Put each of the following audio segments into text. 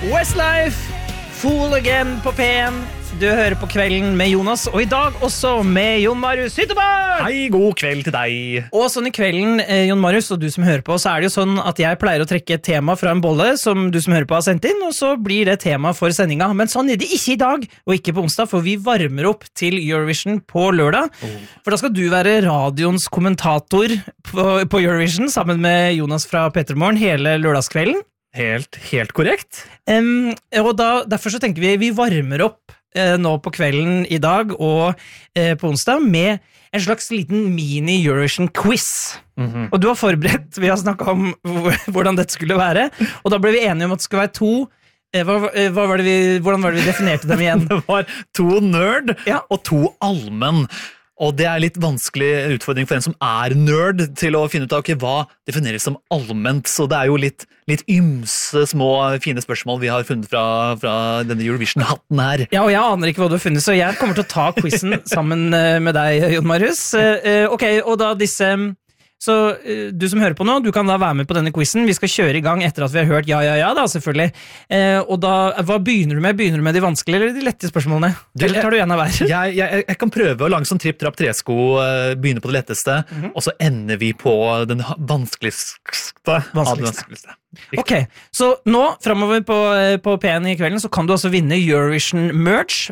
Westlife, Fool Again på P1. Du hører på Kvelden med Jonas, og i dag også med Jon Marius Hytteberg. Hei, god kveld til deg. Og sånn i kvelden, Jon Marius, og du som hører på, så er det jo sånn at jeg pleier å trekke et tema fra en bolle som du som hører på har sendt inn, og så blir det tema for sendinga. Men sånn er det ikke i dag, og ikke på onsdag, for vi varmer opp til Eurovision på lørdag. For da skal du være radioens kommentator på Eurovision, sammen med Jonas fra Petremorgen hele lørdagskvelden. Helt korrekt. Og derfor så tenker vi varmer opp nå på kvelden i dag og på onsdag med en slags liten mini-Eurovision-quiz. Og du har forberedt, vi har snakket om hvordan dette skulle være, og da ble vi enige om at det skulle være to. Hvordan var det vi definerte dem igjen? Det var to nerd og to allmenn. Og det er litt vanskelig utfordring for en som er nerd til å finne ut av hva defineres som allment. Så det er jo litt ymse små fine spørsmål vi har funnet fra denne Eurovision-hatten her. Ja, og jeg aner ikke hva du har funnet, så jeg kommer til å ta quizen sammen med deg, Jon Marius. Ok, og da disse... Så du som hører på nå, du kan da være med på denne quizen. Vi skal kjøre i gang etter at vi har hørt ja da, selvfølgelig. Og da, hva begynner du med? Begynner du med de vanskelige eller de lette spørsmålene? Eller tar du en av hver? Jeg kan prøve å lage sånn tripp-trapp-tresko, begynne på det letteste, og så ender vi på den vanskeligste. Ok, så nå, fremover på P1 i kvelden, så kan du også vinne Eurovision merch.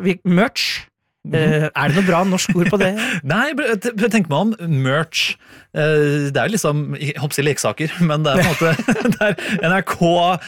Er det noe bra norsk ord på det? Nei, tenk meg om merch. Det er jo liksom, jeg håper å si leksaker, men det er på en måte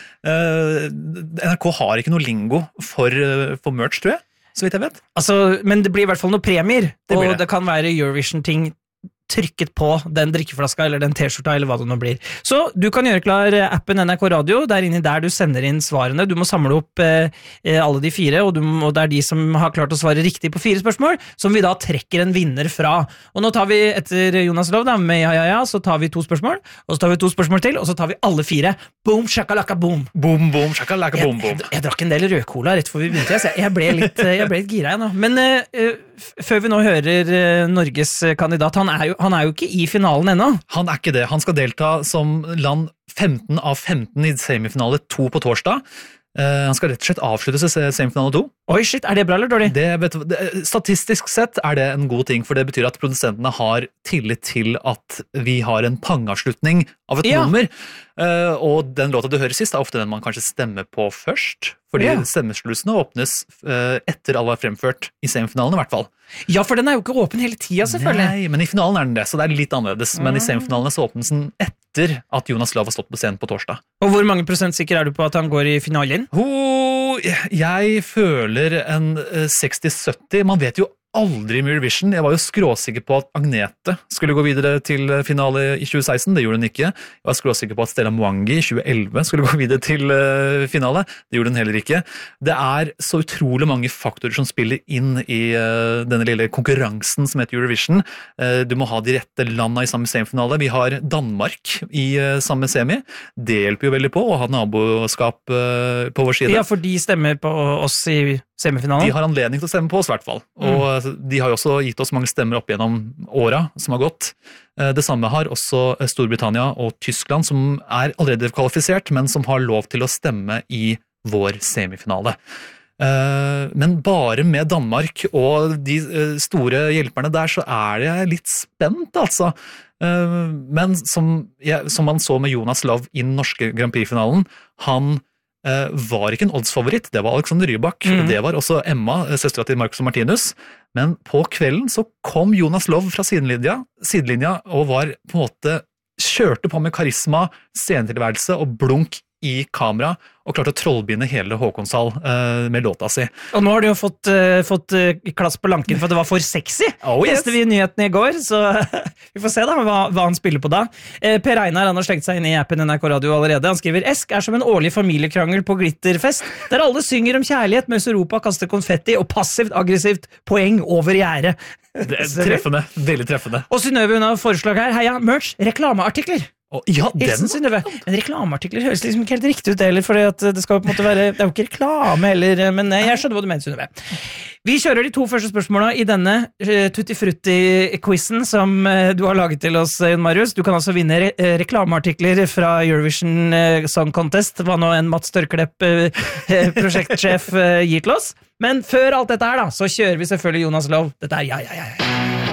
NRK har ikke noe lingo for merch, tror jeg, så vidt jeg vet. Altså, men det blir i hvert fall noen premier, og det kan være Eurovision-ting trykket på den drikkeflaska eller den t-skjorta eller hva det nå blir. Så du kan gjøre klar appen NRK Radio, der inne der du sender inn svarene. Du må samle opp alle de fire, og det er de som har klart å svare riktig på 4 spørsmål, som vi da trekker en vinner fra. Og nå tar vi etter Jonas Lov da, med ja, så tar vi 2 spørsmål, og så tar vi 2 spørsmål til, og så tar vi alle 4. Boom, shakalaka, boom. Boom, boom, shakalaka, boom, boom. Jeg drakk en del rødcola rett før vi begynte, så jeg ble litt gira jeg nå. Men før vi nå hører Norges kandidat, han er jo ikke i finalen ennå. Han er ikke det. Han skal delta som land 15 av 15 i semifinale 2 på torsdag. Han skal rett og slett avslutte semifinale 2. Oi, shit, er det bra eller dårlig? Statistisk sett er det en god ting, for det betyr at produsentene har tillit til at vi har en pangavslutning av et nummer. Og den låta du hører sist er ofte den man kanskje stemmer på først, fordi stemmeslusene åpnes etter alle har fremført i semifinalen i hvert fall. Ja, for den er jo ikke åpen hele tiden, selvfølgelig. Nei, men i finalen er den det, så det er litt annerledes. Men i semifinalene så åpnes den etter at Jonas Lov har stått på scenen på torsdag. Og hvor mange prosent sikker er du på at han går i finalen? Jeg føler en 60-70. Man vet jo aldri med Eurovision. Jeg var jo skråsikker på at Agnete skulle gå videre til finale i 2016. Det gjorde hun ikke. Jeg var skråsikker på at Stella Mwangi i 2011 skulle gå videre til finale. Det gjorde hun heller ikke. Det er så utrolig mange faktorer som spiller inn i denne lille konkurransen som heter Eurovision. Du må ha de rette landa i samme semifinale. Vi har Danmark i samme semi. Det hjelper jo veldig på å ha naboskap på vår side. Ja, for de stemmer på oss i semifinalen. De har anledning til å stemme på oss i hvert fall. Og de har jo også gitt oss mange stemmer opp gjennom åra som har gått. Det samme har også Storbritannia og Tyskland, som er allerede kvalifisert, men som har lov til å stemme i vår semifinale. Men bare med Danmark og de store hjelperne der, så er jeg litt spent, altså. Men som man så med Jonas Lov i den norske Grand Prix-finalen, han var ikke en oddsfavoritt, det var Alexander Rybak, det var også Emma, søstera til Marcus og Martinus, men på kvelden så kom Jonas Lov fra sidelinja og var på en måte, kjørte på med karisma, scenetilværelse og blunk i kamera, og klarte å trollbinde hele Håkonshall med låta si. Og nå har du jo fått klass på lanken for at det var for sexy. Leste vi nyhetene i går, så vi får se da hva han spiller på da. Per Einar, han har slengt seg inn i appen NRK Radio allerede. Han skriver, Esk er som en årlig familiekrangel på glitterfest, der alle synger om kjærlighet, mens Europa kaster konfetti og passivt-aggressivt poeng over gjerdet. Det er treffende, veldig treffende. Og Synnøve, hun har forslag her. Heia, merch, reklameartikler. Hilsen Synnøve. En reklameartikler høres liksom ikke helt riktig ut heller, for det skal jo på en måte være, det er jo ikke reklame heller, men jeg skjønner hva du mener, Synnøve. Vi kjører de 2 første spørsmålene i denne Tutti Frutti-quizen som du har laget til oss, Jon Marius. Du kan altså vinne reklameartikler fra Eurovision Song Contest, hva nå en Mats Tørklepp, prosjektsjef, gir til oss. Men før alt dette her da, så kjører vi selvfølgelig Jonas Love. Dette er ja.